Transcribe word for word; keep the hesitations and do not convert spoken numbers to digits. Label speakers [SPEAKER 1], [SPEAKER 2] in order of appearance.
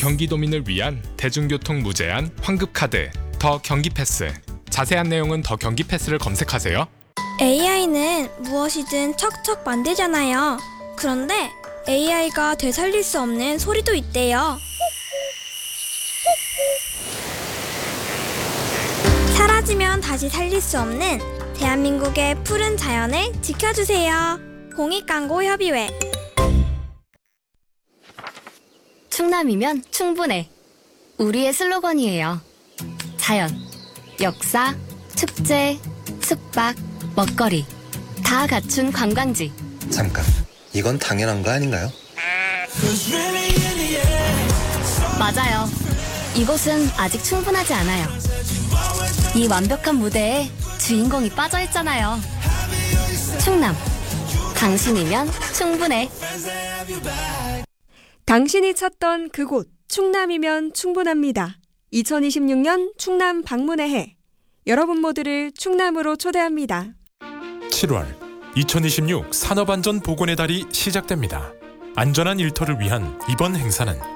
[SPEAKER 1] 경기도민을 위한 대중교통 무제한 환급카드 더 경기패스. 자세한 내용은 더 경기패스를 검색하세요.
[SPEAKER 2] 에이아이는 무엇이든 척척 만들잖아요. 그런데 에이아이가 되살릴 수 없는 소리도 있대요. 사라지면 다시 살릴 수 없는 대한민국의 푸른 자연을 지켜주세요. 공익광고협의회.
[SPEAKER 3] 충남이면 충분해. 우리의 슬로건이에요. 자연, 역사, 축제, 숙박, 먹거리 다 갖춘 관광지.
[SPEAKER 4] 잠깐, 이건 당연한 거 아닌가요?
[SPEAKER 3] 맞아요. 이곳은 아직 충분하지 않아요. 이 완벽한 무대에 주인공이 빠져있잖아요. 충남, 당신이면 충분해.
[SPEAKER 5] 당신이 찾던 그곳 충남이면 충분합니다. 이천이십육 년 충남 방문의 해. 여러분 모두를 충남으로 초대합니다.
[SPEAKER 6] 칠월 이천이십육 산업안전 보건의 달이 시작됩니다. 안전한 일터를 위한 이번 행사는